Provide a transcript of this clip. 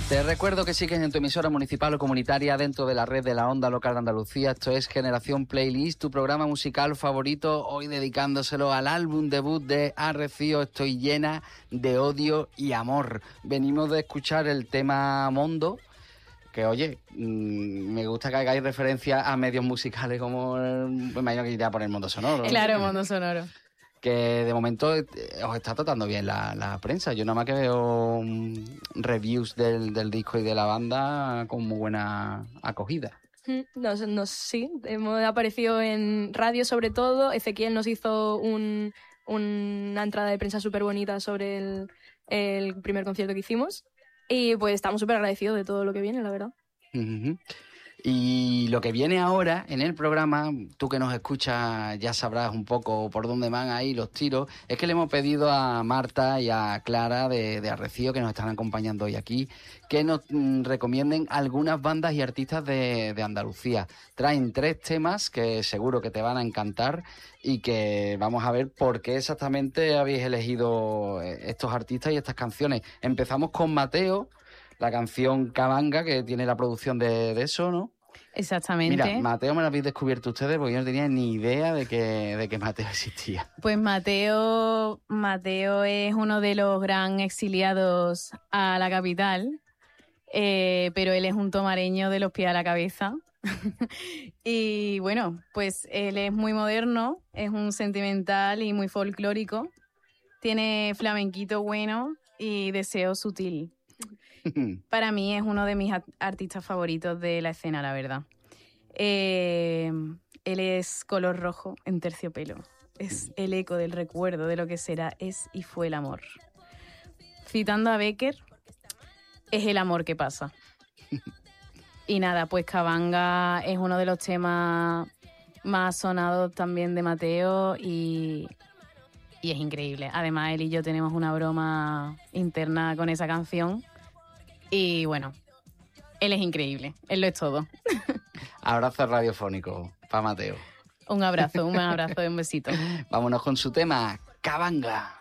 Te recuerdo que sigues en tu emisora municipal o comunitaria dentro de la red de la Onda Local de Andalucía. Esto es Generación Playlist, tu programa musical favorito, hoy dedicándoselo al álbum debut de Arrecio, Estoy llena de odio y amor. Venimos de escuchar el tema Mondo, que oye, me gusta que hagáis referencia a medios musicales como, me imagino que iré a poner Mundo Sonoro, ¿no? Claro, Mundo Sonoro. Que de momento os está tratando bien la prensa. Yo nada más que veo reviews del disco y de la banda con muy buena acogida. Sí, hemos aparecido en radio sobre todo. Ezequiel nos hizo una entrada de prensa súper bonita sobre el primer concierto que hicimos. Y pues estamos súper agradecidos de todo lo que viene, la verdad. Uh-huh. Y lo que viene ahora en el programa, tú que nos escuchas ya sabrás un poco por dónde van ahí los tiros, es que le hemos pedido a Marta y a Clara de Arrecio, que nos están acompañando hoy aquí, que nos recomienden algunas bandas y artistas de Andalucía. Traen 3 temas que seguro que te van a encantar y que vamos a ver por qué exactamente habéis elegido estos artistas y estas canciones. Empezamos con Mateo, la canción Cabanga, que tiene la producción de eso, ¿no? Exactamente. Mira, Mateo me lo habéis descubierto ustedes porque yo no tenía ni idea de que Mateo existía. Pues Mateo es uno de los gran exiliados a la capital, pero él es un tomareño de los pies a la cabeza. Y bueno, pues él es muy moderno, es un sentimental y muy folclórico. Tiene flamenquito bueno y deseo sutil. Para mí es uno de mis artistas favoritos de la escena, la verdad. Él es color rojo en terciopelo. Es el eco del recuerdo de lo que será, es y fue el amor. Citando a Becker, es el amor que pasa. Y nada, pues Cabanga es uno de los temas más sonados también de Mateo y es increíble. Además, él y yo tenemos una broma interna con esa canción. Y bueno, él es increíble, él lo es todo. Abrazo radiofónico para Mateo. Un abrazo y un besito. Vámonos con su tema, Cabanga.